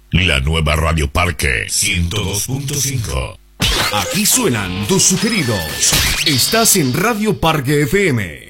La nueva Radio Parque 102.5. Aquí suenan tus sugeridos. Estás en Radio Parque FM.